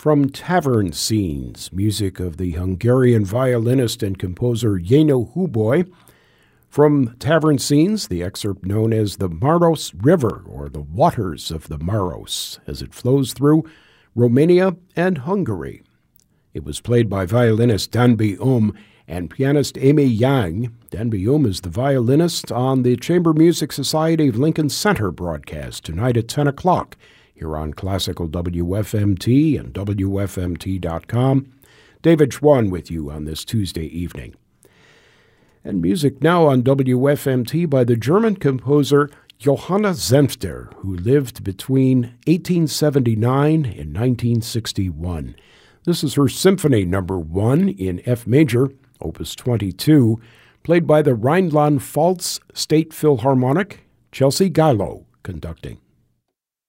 From Tavern Scenes, music of the Hungarian violinist and composer Jenő Hubay. From Tavern Scenes, the excerpt known as the Maros River, or the Waters of the Maros, as it flows through Romania and Hungary. It was played by violinist Danby and pianist Amy Yang. Danby is the violinist on the Chamber Music Society of Lincoln Center broadcast tonight at 10 o'clock here on Classical WFMT and WFMT.com. David Schwann with you on this Tuesday evening. And music now on WFMT by the German composer Johanna Senfter, who lived between 1879 and 1961. This is her Symphony No. 1 in F major, Opus 22, played by the Rhineland-Pfalz State Philharmonic, Chelsea Guylo conducting.